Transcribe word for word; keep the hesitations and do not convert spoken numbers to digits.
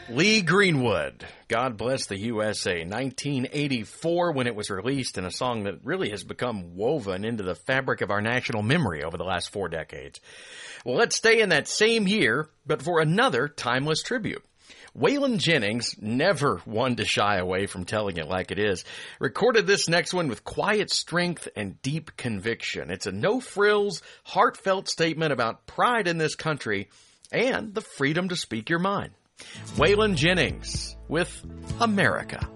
Lee Greenwood, God Bless the U S A, nineteen eighty-four when it was released, and a song that really has become woven into the fabric of our national memory over the last four decades. Well, let's stay in that same year, but for another timeless tribute. Waylon Jennings, never one to shy away from telling it like it is, recorded this next one with quiet strength and deep conviction. It's a no-frills, heartfelt statement about pride in this country and the freedom to speak your mind. Waylon Jennings with America.